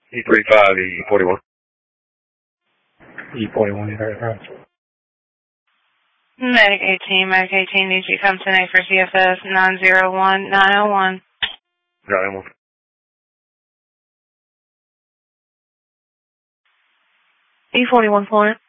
E35, E41. E41, you heard it right. Medic 18, needs you to come tonight for CFS 901901. Got him. E41 Florence.